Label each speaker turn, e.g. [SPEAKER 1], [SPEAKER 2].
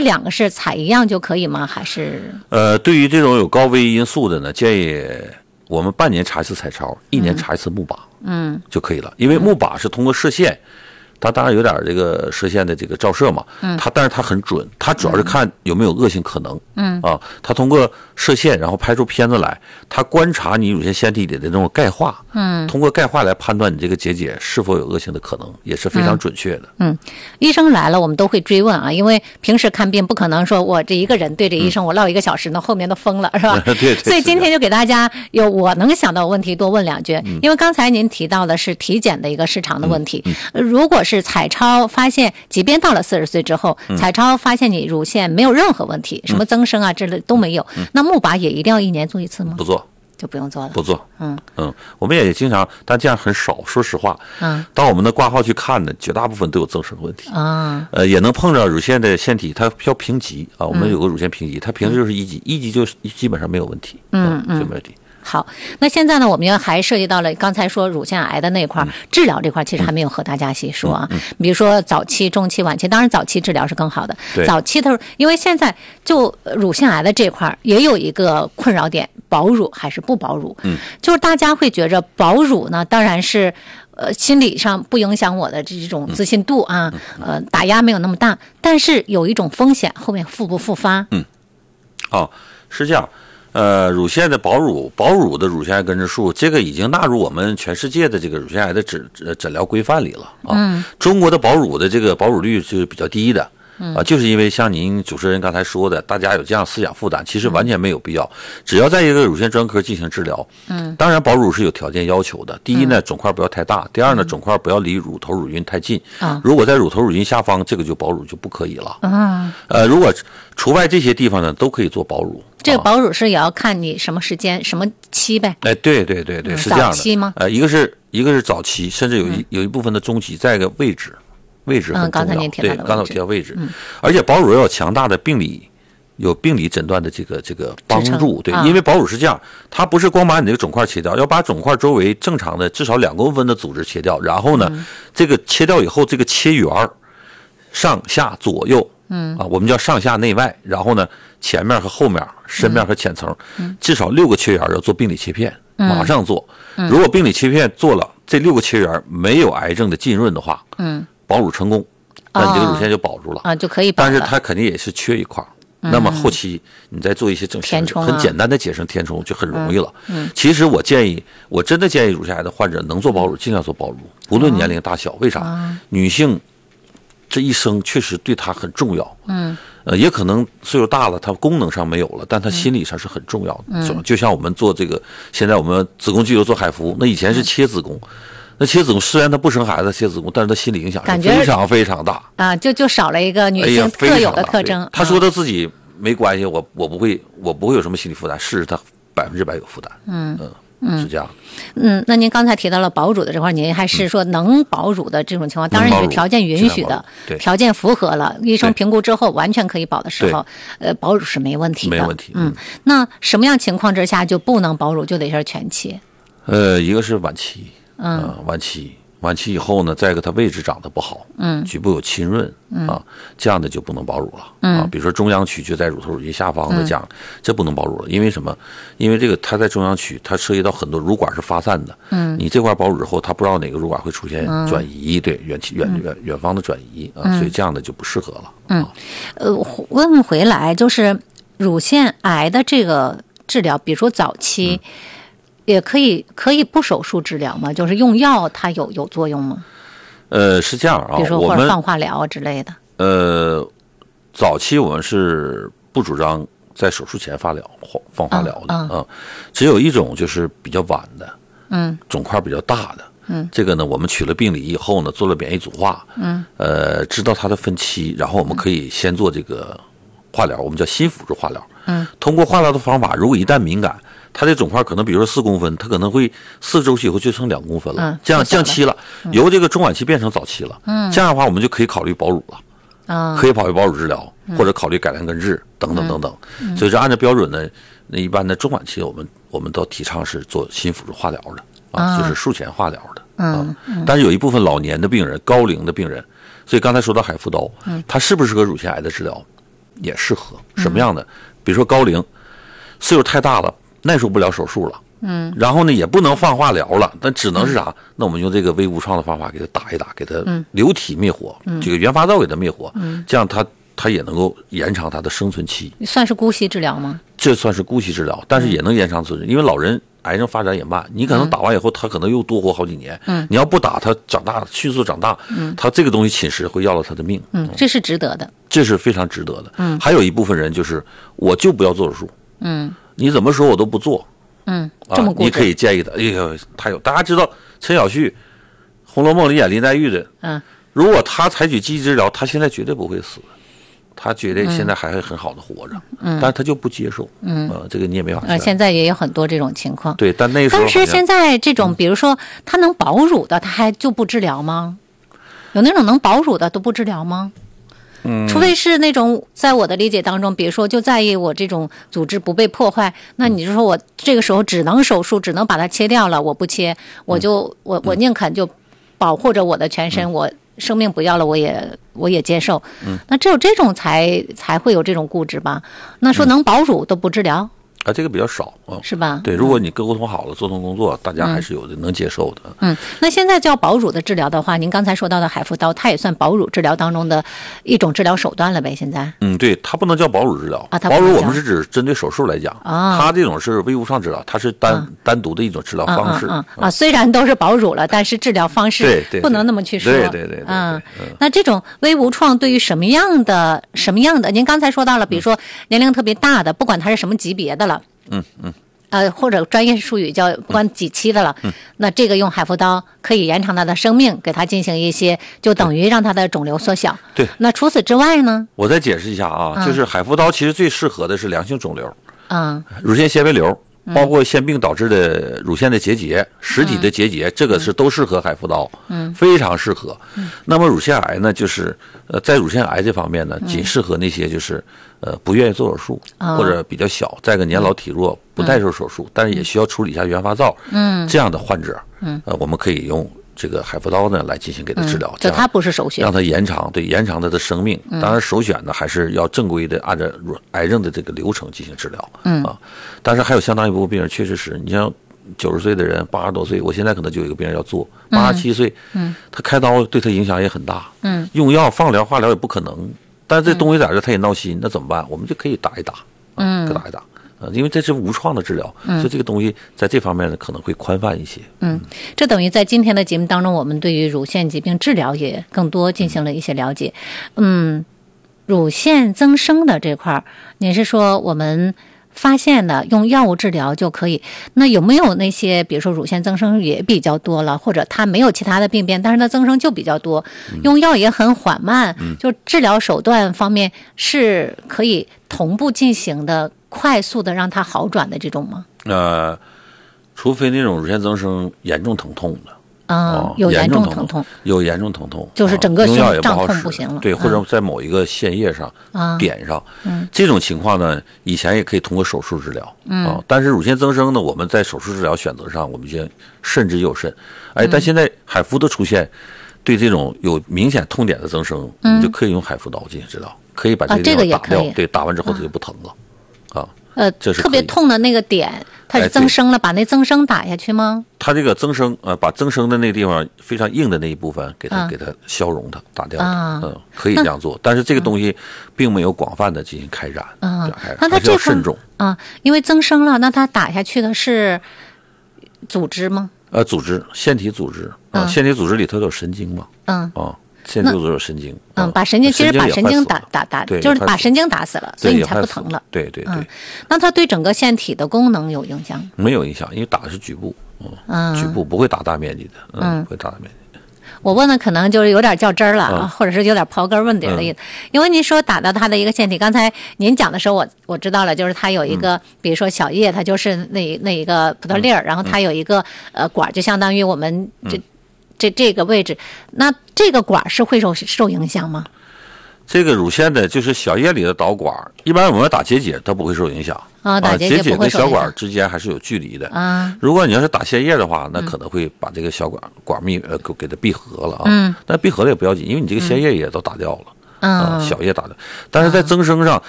[SPEAKER 1] 这两个是采一样就可以吗？还是？
[SPEAKER 2] 对于这种有高危因素的呢，建议我们半年查一次彩超，1年查一次钼靶，就可以了。因为钼靶是通过射线。它当然有点这个射线的这个照射嘛，但是它很准，它主要是看有没有恶性可能，它通过射线然后拍出片子来，它观察你乳腺腺体里的那种钙化，通过钙化来判断你这个结节是否有恶性的可能，也是非常准确的。
[SPEAKER 1] 医生来了我们都会追问啊，因为平时看病不可能说我这一个人对着医生我唠1个小时呢，后面都疯了是吧？
[SPEAKER 2] 对，
[SPEAKER 1] 所以今天就给大家有我能想到的问题多问2句，因为刚才您提到的是体检的一个市场的问题，如果是彩超发现，即便到了40岁之后，彩超发现你乳腺没有任何问题，什么增生啊之类都没有，那钼靶也一定要1年做1次吗？
[SPEAKER 2] 不做，
[SPEAKER 1] 就不用做了。
[SPEAKER 2] 不做。我们也经常，但这样很少。说实话，当我们的挂号去看呢，绝大部分都有增生问题也能碰着乳腺的腺体，它要评级啊。我们有个乳腺评级，它评的就是1级，1级就基本上没有问题，就没有问题。
[SPEAKER 1] 好，那现在呢，我们还涉及到了刚才说乳腺癌的那块治疗这块，其实还没有和大家细说啊。比如说早期、中期、晚期，当然早期治疗是更好的。早期的，因为现在就乳腺癌的这块也有一个困扰点，保乳还是不保乳？就是大家会觉着保乳呢，当然是。心理上不影响我的这种自信度啊，打压没有那么大，但是有一种风险，后面复不复发？
[SPEAKER 2] 是这样。乳腺的保乳的乳腺癌根治术，这个已经纳入我们全世界的这个乳腺癌的诊疗规范里了啊。中国的保乳的这个保乳率是比较低的。就是因为像您主持人刚才说的，大家有这样思想负担，其实完全没有必要。只要在一个乳腺专科进行治疗，当然保乳是有条件要求的。第一呢，肿块不要太大；第二呢，肿块不要离乳头乳晕太近。如果在乳头乳晕下方，这个就保乳就不可以了。如果除外这些地方呢，都可以做保乳。
[SPEAKER 1] 这个保乳是也要看你什么时间、什么期呗？
[SPEAKER 2] 对，是这样的。
[SPEAKER 1] 早期吗？
[SPEAKER 2] 一个是早期，甚至有一部分的中期，再一个位置很重要。
[SPEAKER 1] 刚才您提到的位置，
[SPEAKER 2] 对，刚才我提到位置，而且保乳要有强大的病理诊断的这个帮助。对，因为保乳是这样，它不是光把你这个肿块切掉，要把肿块周围正常的至少2公分的组织切掉，然后呢，这个切掉以后，这个切缘上下左右。我们叫上下内外，然后呢，前面和后面、深面和浅层，至少6个切缘要做病理切片，马上做。如果病理切片做了，这6个切缘没有癌症的浸润的话，保乳成功，那你这个乳腺就保住了
[SPEAKER 1] 就可以保了。
[SPEAKER 2] 但是它肯定也是缺一块，那么后期你再做一些整形，很简单的节省填充就很容易了。其实我真的建议乳腺癌的患者能做保乳，尽量做保乳，不论年龄大小。为啥？女性这一生确实对她很重要。也可能岁数大了，她功能上没有了，但她心理上是很重要的。就像我们做这个，现在我们子宫肌瘤做海服，那以前是切子宫。那切子宫虽然她不生孩子切子宫，但是她心理影响是非常非常大
[SPEAKER 1] 啊，就少了一个女性特有的特征。
[SPEAKER 2] 她说她自己没关系，我不会有什么心理负担，事实她100%有负担。是这样。
[SPEAKER 1] 那您刚才提到了保乳的这块，您还是说能保乳的这种情况，当然也是条件允许的，条件符合了，医生评估之后完全可以保的时候，保乳是没问题的。
[SPEAKER 2] 没问题。
[SPEAKER 1] 那什么样情况之下就不能保乳，就得是全切？
[SPEAKER 2] 一个是晚期，晚期以后呢，再一个它位置长得不好，局部有浸润这样的就不能保乳了比如说中央区就在乳头乳晕下方的这样，这不能保乳了。因为什么？因为这个它在中央区，它涉及到很多乳管是发散的，你这块保乳之后，它不知道哪个乳管会出现转移，对，远方的转移所以这样的就不适合了。
[SPEAKER 1] 问回来就是乳腺癌的这个治疗，比如说早期。也可以不手术治疗吗？就是用药它有作用吗？
[SPEAKER 2] 是这样啊，
[SPEAKER 1] 比如说或者放化疗之类的。
[SPEAKER 2] 早期我们是不主张在手术前放化疗的只有一种就是比较晚的，肿块比较大的，这个呢我们取了病理以后呢，做了免疫组化，知道它的分期，然后我们可以先做这个化疗，我们叫新辅助化疗。通过化疗的方法，如果一旦敏感。它这肿块可能比如说4公分，它可能会4个周期以后就剩2公分了，这样降期了，由这个中晚期变成早期了。这样的话我们就可以考虑保乳了，可以考虑保乳治疗，或者考虑改良根治等等等等。所以说按照标准呢，那一般的中晚期我们都提倡是做新辅助化疗的就是术前化疗的但是有一部分老年的病人、高龄的病人，所以刚才说到海扶刀，它适不适合乳腺癌的治疗？ 也适合。什么样的？比如说高龄，岁数太大了，耐受不了手术了。然后呢，也不能放化疗了，但只能是啥？那我们用这个微无创的方法给它打一打，给它流体灭活，这个原发灶给它灭活，这样它也能够延长它的生存期。
[SPEAKER 1] 算是姑息治疗吗？
[SPEAKER 2] 这算是姑息治疗，但是也能延长生存，因为老人癌症发展也慢，你可能打完以后，他可能又多活好几年。你要不打，他长大迅速长大，他这个东西侵蚀会要了他的命。
[SPEAKER 1] 这是值得的，
[SPEAKER 2] 这是非常值得的。还有一部分人就是我就不要做手术。你怎么说我都不做。
[SPEAKER 1] 这么固执，
[SPEAKER 2] 你可以建议的。哎呦，他有大家知道陈小旭，《红楼梦》里演林黛玉的。如果他采取积极治疗，他现在绝对不会死。他觉得现在还会很好的活着，但是他就不接受，这个你也没法。
[SPEAKER 1] 现在也有很多这种情况。
[SPEAKER 2] 对，但那时候。
[SPEAKER 1] 但是现在这种，比如说他能保乳的，他还就不治疗吗？有那种能保乳的都不治疗吗？除非是那种在我的理解当中，比如说就在意我这种组织不被破坏，那你就说我这个时候只能手术，只能把它切掉了，我不切，我宁肯就保护着我的全身，我生命不要了，我也接受。那只有这种才会有这种固执吧？那说能保乳都不治疗？
[SPEAKER 2] 这个比较少
[SPEAKER 1] 是吧？
[SPEAKER 2] 对，如果你沟通好了，做通工作，大家还是有的能接受的。
[SPEAKER 1] 那现在叫保乳的治疗的话，您刚才说到的海扶刀，它也算保乳治疗当中的一种治疗手段了呗？现在？对，
[SPEAKER 2] 它不能叫保乳治疗保乳我们是指针对手术来讲它这种是微无创治疗，它是单独的一种治疗方式
[SPEAKER 1] 虽然都是保乳了，但是治疗方式不能那么去说。
[SPEAKER 2] 对。
[SPEAKER 1] 那这种微无创对于什么样的？您刚才说到了，比如说年龄特别大的，不管他是什么级别的了。或者专业术语叫不管几期的了，那这个用海扶刀可以延长他的生命，给他进行一些，就等于让他的肿瘤缩小。
[SPEAKER 2] 对。
[SPEAKER 1] 那除此之外呢？
[SPEAKER 2] 我再解释一下就是海扶刀其实最适合的是良性肿瘤，乳腺纤维瘤，包括腺病导致的乳腺的结节、实体的结节，这个是都适合海扶刀，非常适合。那么乳腺癌呢，就是在乳腺癌这方面呢，仅适合那些就是不愿意做手术或者比较小，再个年老体弱不耐受手术，但是也需要处理一下原发灶，这样的患者，我们可以用这个海扶刀呢来进行给他治疗，
[SPEAKER 1] 就它不是首选，
[SPEAKER 2] 让他延长他的生命。当然首选呢还是要正规的按照癌症的这个流程进行治疗但是还有相当一部分病人确实是，你像90岁的人，80多岁，我现在可能就有一个病人要做87岁，他开刀对他影响也很大，用药、放疗、化疗也不可能，但是这东西在这他也闹心，那怎么办？我们就可以打一打，打一打。因为这是无创的治疗，所以这个东西在这方面呢可能会宽泛一些。
[SPEAKER 1] 这等于在今天的节目当中，我们对于乳腺疾病治疗也更多进行了一些了解。乳腺增生的这块，你是说我们发现的用药物治疗就可以？那有没有那些比如说乳腺增生也比较多了，或者它没有其他的病变，但是它增生就比较多，用药也很缓慢，就治疗手段方面是可以同步进行的，快速的让它好转的这种吗？
[SPEAKER 2] 除非那种乳腺增生严重疼痛的。
[SPEAKER 1] 有严重疼痛，
[SPEAKER 2] 有严重疼痛，
[SPEAKER 1] 就是整个胸胀痛不行了。
[SPEAKER 2] 对，或者在某一个腺液上、点上，这种情况呢，以前也可以通过手术治疗但是乳腺增生呢，我们在手术治疗选择上，我们就慎之又慎。但现在海扶的出现，对这种有明显痛点的增生，你就可以用海扶刀进行治疗，可以把这个地方打掉。对，打完之后它就不疼了这是
[SPEAKER 1] 特别痛的那个点，它是增生了，把那增生打下去吗？它
[SPEAKER 2] 这个增生把增生的那个地方非常硬的那一部分给它消融它，打掉可以这样做，但是这个东西并没有广泛的进行开展
[SPEAKER 1] 那它
[SPEAKER 2] 还是要慎重
[SPEAKER 1] 因为增生了，那它打下去的是组织吗？
[SPEAKER 2] 组织，腺体组织腺体组织里头有神经嘛腺体组织有神经
[SPEAKER 1] 把神经其实把神经打就是把神经打死了，所以你才不疼了。
[SPEAKER 2] 对
[SPEAKER 1] 那它对整个腺体的功能有影响？
[SPEAKER 2] 没有影响，因为打的是局部局部不会打大面积的不会打大面积。
[SPEAKER 1] 我问的可能就是有点较真儿了或者是有点刨根问底的意思因为您说打到它的一个腺体，刚才您讲的时候我知道了，就是它有一个比如说小叶，它就是那一个葡萄粒儿然后它有一个管，就相当于我们这个位置，那这个管是会受影响吗？
[SPEAKER 2] 这个乳腺的就是小叶里的导管，一般我们打结节它不会受影响
[SPEAKER 1] 打结节
[SPEAKER 2] 跟小管之间还是有距离的如果你要是打腺叶的话，那可能会把这个小管给它闭合了但闭合了也不要紧，因为你这个腺叶也都打掉小叶打断，但是在增生上，